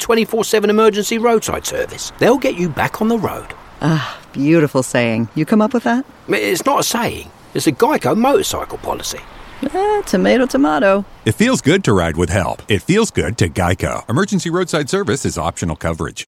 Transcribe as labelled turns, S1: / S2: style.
S1: 24/7 emergency roadside service. They'll get you back on the road.
S2: Ah, beautiful saying. You come up with that?
S1: It's not a saying. It's a Geico motorcycle policy.
S2: Tomato, tomato.
S3: It feels good to ride with help. It feels good to Geico. Emergency roadside service is optional coverage.